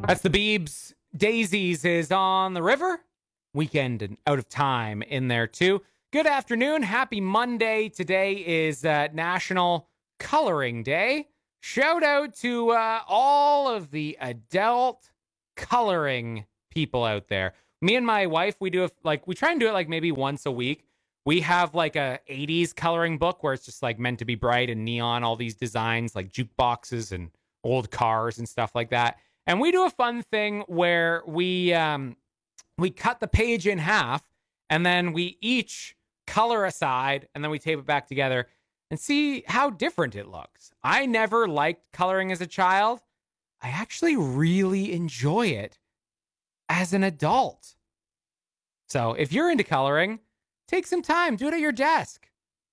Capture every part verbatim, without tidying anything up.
That's the Beebs. Daisies is on the river. Weekend and Out of Time in there too. Good afternoon. Happy Monday. Today is uh, National Coloring Day. Shout out to uh, all of the adult coloring people out there. Me and my wife, we do a, like we try and do it like maybe once a week. We have like a eighties coloring book where it's just like meant to be bright and neon, all these designs like jukeboxes and old cars and stuff like that. And we do a fun thing where we um, we cut the page in half and then we each color a side and then we tape it back together and see how different it looks. I never liked coloring as a child. I actually really enjoy it as an adult. So if you're into coloring, take some time. Do it at your desk.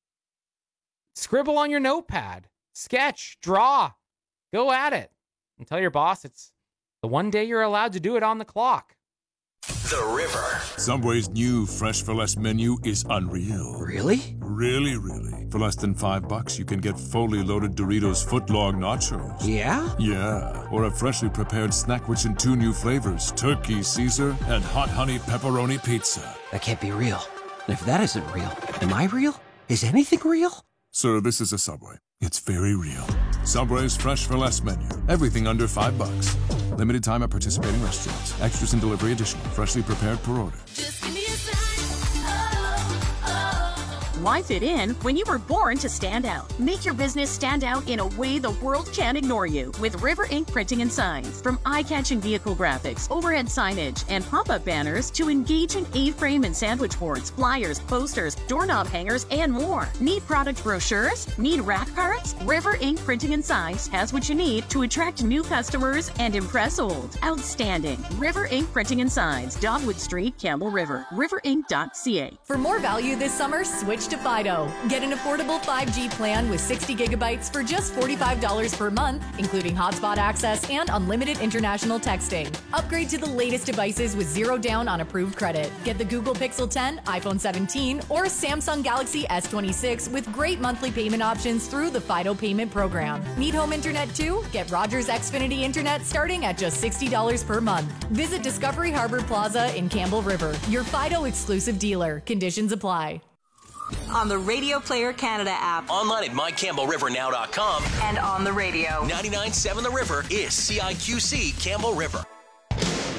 Scribble on your notepad. Sketch. Draw. Go at it. And tell your boss it's the one day you're allowed to do it on the clock. The River. Subway's new Fresh for Less menu is unreal. Really? Really, really. For less than five bucks, you can get fully loaded Doritos footlong nachos. Yeah? Yeah. Or a freshly prepared snack which in two new flavors, turkey Caesar and hot honey pepperoni pizza. That can't be real. And if that isn't real, am I real? Is anything real? Sir, this is a Subway. It's very real. Subway's Fresh for Less menu. Everything under five bucks. Limited time at participating restaurants. Extras and delivery additional. Freshly prepared per order. Just give me a sign. Oh, oh. Why fit in when you were born to stand out? Make your business stand out in a way the world can't ignore you with River Ink Printing and Signs. From eye-catching vehicle graphics, overhead signage, and pop-up banners to engaging A-frame and sandwich boards, flyers, posters, doorknob hangers, and more. Need product brochures? Need rack cards? River Ink Printing and Signs has what you need to attract new customers and impress old. Outstanding. River Ink Printing and Signs, Dogwood Street, Campbell River. river ink dot c a. For more value this summer, switch to Fido. Get an affordable five G plan with sixty gigabytes for just forty-five dollars per month, including hotspot access and unlimited international texting. Upgrade to the latest devices with zero down on approved credit. Get the Google Pixel ten, iPhone seventeen, or Samsung Galaxy S twenty-six with great monthly payment options through the Fido payment program. Need home internet too? Get Rogers Xfinity Internet starting at just sixty dollars per month. Visit Discovery Harbor Plaza in Campbell River, your Fido exclusive dealer. Conditions apply. On the Radio Player Canada app. Online at my campbell river now dot com. And on the radio. ninety-nine point seven The River is C I Q C Campbell River.